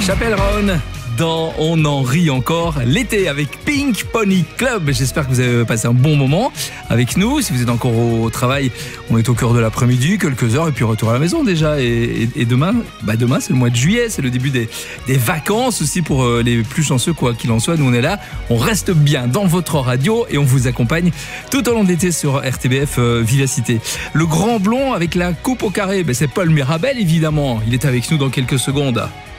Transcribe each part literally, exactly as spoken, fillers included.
Chapelle-Roan dans On en rit encore l'été avec Pink Pony Club. J'espère que vous avez passé un bon moment avec nous. Si vous êtes encore au travail, on est au cœur de l'après-midi, quelques heures et puis retour à la maison déjà. Et, et, et demain, bah demain c'est le mois de juillet, c'est le début des, des vacances aussi pour les plus chanceux, quoi qu'il en soit. Nous on est là, on reste bien dans votre radio et on vous accompagne tout au long de l'été sur R T B F euh, Vivacité. Le grand blond avec la coupe au carré, ben c'est Paul Mirabel évidemment. Il est avec nous dans quelques secondes.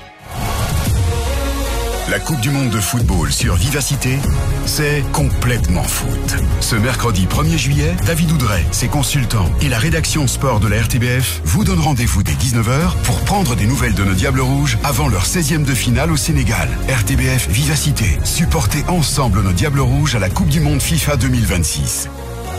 La Coupe du Monde de football sur Vivacité, c'est complètement foot. Ce mercredi premier juillet, David Oudret, ses consultants et la rédaction sport de la R T B F vous donnent rendez-vous dès dix-neuf heures pour prendre des nouvelles de nos Diables Rouges avant leur seizième de finale au Sénégal. R T B F Vivacité, supportez ensemble nos Diables Rouges à la Coupe du Monde FIFA deux mille vingt-six.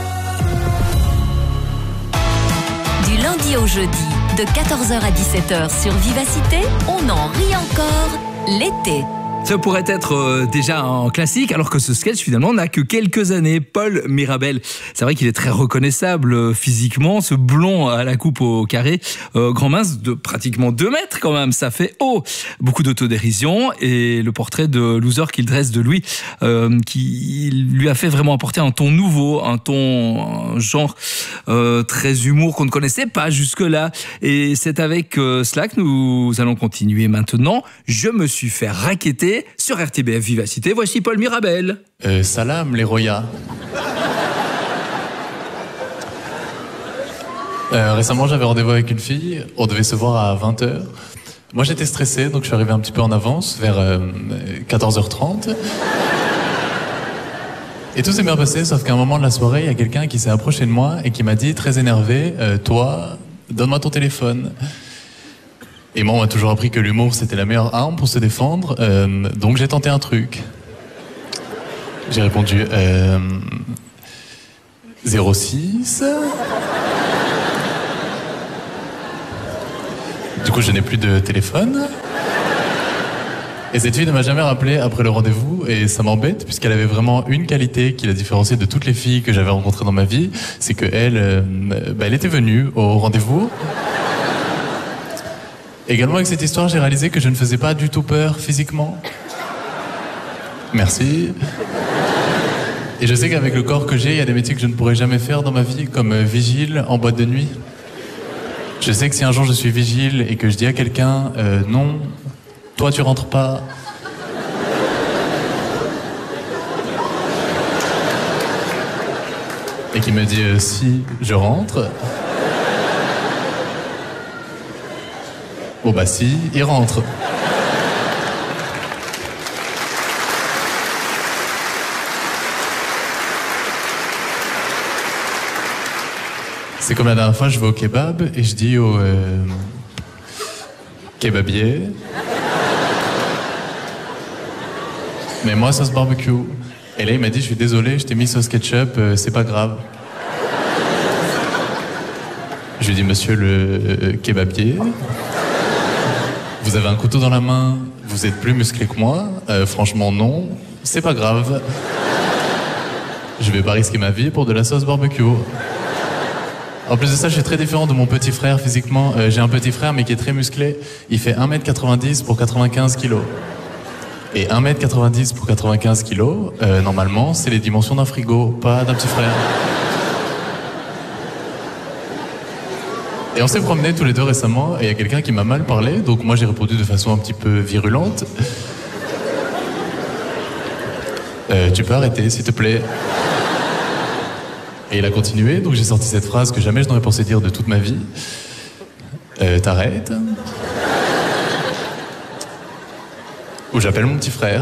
Du lundi au jeudi, de quatorze heures à dix-sept heures sur Vivacité, on en rit encore l'été. Ça pourrait être euh, déjà un classique, alors que ce sketch finalement n'a que quelques années. Paul Mirabel, c'est vrai qu'il est très reconnaissable euh, physiquement, ce blond à la coupe au carré, euh, grand mince de pratiquement deux mètres quand même, ça fait haut. Beaucoup d'autodérision et le portrait de loser qu'il dresse de lui, euh, qui lui a fait vraiment apporter un ton nouveau, un ton, un genre euh, très humour qu'on ne connaissait pas jusque-là. Et c'est avec euh, cela que nous allons continuer maintenant. Je me suis fait racketter sur R T B F Vivacité. Voici Paul Mirabel. Euh, salam les Roya. euh, récemment, j'avais rendez-vous avec une fille. On devait se voir à vingt heures. Moi, j'étais stressé, donc je suis arrivé un petit peu en avance, vers euh, quatorze heures trente. Et tout s'est bien passé, sauf qu'à un moment de la soirée, il y a quelqu'un qui s'est approché de moi et qui m'a dit, très énervé, euh, toi, donne-moi ton téléphone. Et moi, on m'a toujours appris que l'humour, c'était la meilleure arme pour se défendre. Euh, donc, j'ai tenté un truc. J'ai répondu... Euh, zéro six. Du coup, je n'ai plus de téléphone. Et cette fille ne m'a jamais rappelé après le rendez-vous. Et ça m'embête, puisqu'elle avait vraiment une qualité qui la différenciait de toutes les filles que j'avais rencontrées dans ma vie. C'est qu'elle, euh, bah, elle était venue au rendez-vous. Également avec cette histoire, j'ai réalisé que je ne faisais pas du tout peur physiquement. Merci. Et je sais qu'avec le corps que j'ai, il y a des métiers que je ne pourrais jamais faire dans ma vie, comme vigile en boîte de nuit. Je sais que si un jour je suis vigile et que je dis à quelqu'un euh, « Non, toi tu rentres pas », et qu'il me dit euh, « Si, je rentre », bon bah si, il rentre. C'est comme la dernière fois, je vais au kebab et je dis au euh, kebabier, mais moi sauce barbecue. Et là il m'a dit, je suis désolé, je t'ai mis sauce ketchup, euh, c'est pas grave. Je lui dis, monsieur le euh, kebabier, vous avez un couteau dans la main, vous êtes plus musclé que moi, euh, franchement non, c'est pas grave. Je vais pas risquer ma vie pour de la sauce barbecue. En plus de ça, je suis très différent de mon petit frère physiquement. Euh, j'ai un petit frère mais qui est très musclé. Il fait un mètre quatre-vingt-dix pour quatre-vingt-quinze kilos. Et un mètre quatre-vingt-dix pour quatre-vingt-quinze kilos, euh, normalement, c'est les dimensions d'un frigo, pas d'un petit frère. Et on s'est promenés tous les deux récemment, et il y a quelqu'un qui m'a mal parlé, donc moi j'ai répondu de façon un petit peu virulente. Euh, tu peux arrêter, s'il te plaît. Et il a continué, donc j'ai sorti cette phrase que jamais je n'aurais pensé dire de toute ma vie. Euh, t'arrêtes. Ou j'appelle mon petit frère.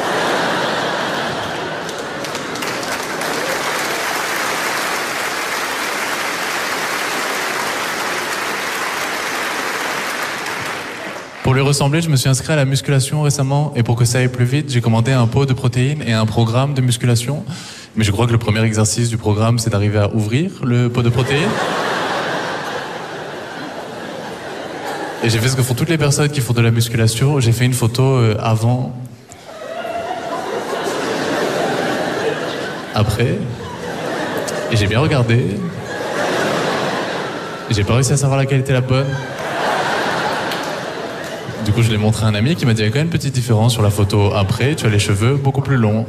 Pour lui ressembler, je me suis inscrit à la musculation récemment et pour que ça aille plus vite, j'ai commandé un pot de protéines et un programme de musculation. Mais je crois que le premier exercice du programme, c'est d'arriver à ouvrir le pot de protéines. Et j'ai fait ce que font toutes les personnes qui font de la musculation. J'ai fait une photo euh, avant, après, et j'ai bien regardé. Et j'ai pas réussi à savoir laquelle était la bonne. Du coup, je l'ai montré à un ami qui m'a dit, il y a quand même une petite différence sur la photo. Après, tu as les cheveux beaucoup plus longs.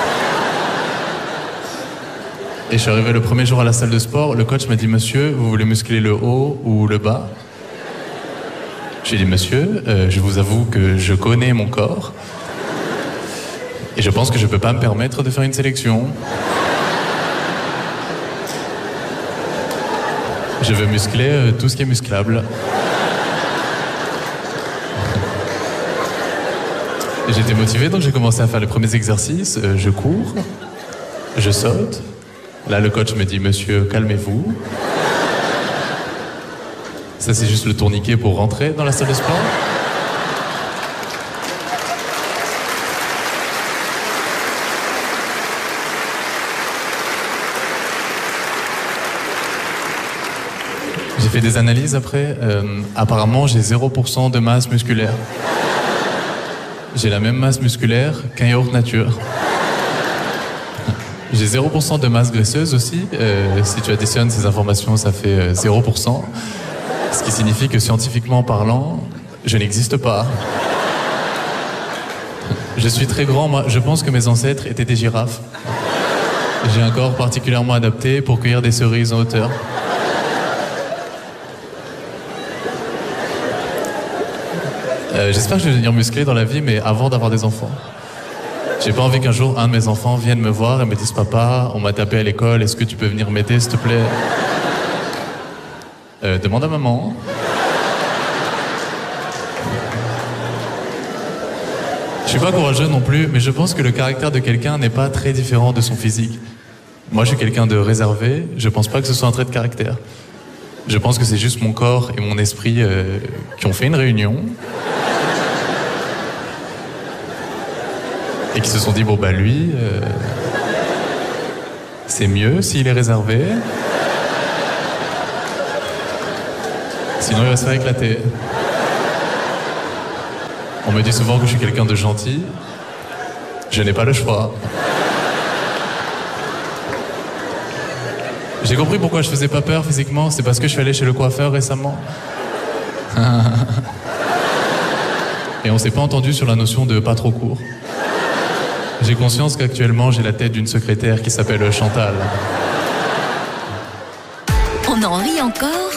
Et je suis arrivé le premier jour à la salle de sport. Le coach m'a dit, monsieur, vous voulez muscler le haut ou le bas? J'ai dit, monsieur, euh, je vous avoue que je connais mon corps. Et je pense que je peux pas me permettre de faire une sélection. Je veux muscler euh, tout ce qui est musclable. J'étais motivé, donc j'ai commencé à faire les premiers exercices. Euh, je cours, je saute. Là, le coach me dit, monsieur, calmez-vous. Ça, c'est juste le tourniquet pour rentrer dans la salle de sport. J'ai fait des analyses après. Euh, apparemment, j'ai zéro pour cent de masse musculaire. J'ai la même masse musculaire qu'un yaourt nature. J'ai zéro pour cent de masse graisseuse aussi. Euh, si tu additionnes ces informations, ça fait euh, zéro pour cent. Ce qui signifie que scientifiquement parlant, je n'existe pas. Je suis très grand, moi. Je pense que mes ancêtres étaient des girafes. J'ai un corps particulièrement adapté pour cueillir des cerises en hauteur. Euh, J'espère que je vais devenir musclé dans la vie, mais avant d'avoir des enfants. J'ai pas envie qu'un jour, un de mes enfants vienne me voir et me dise « Papa, on m'a tapé à l'école, est-ce que tu peux venir m'aider, s'il te plaît ?» euh, Demande à maman. Je suis pas courageux non plus, mais je pense que le caractère de quelqu'un n'est pas très différent de son physique. Moi, je suis quelqu'un de réservé, je pense pas que ce soit un trait de caractère. Je pense que c'est juste mon corps et mon esprit euh, qui ont fait une réunion. Et qui se sont dit, bon bah lui, euh, c'est mieux s'il est réservé. Sinon il va se faire éclater. On me dit souvent que je suis quelqu'un de gentil. Je n'ai pas le choix. J'ai compris pourquoi je faisais pas peur physiquement, c'est parce que je suis allé chez le coiffeur récemment. Et on s'est pas entendu sur la notion de pas trop court. J'ai conscience qu'actuellement, j'ai la tête d'une secrétaire qui s'appelle Chantal. On en rit encore.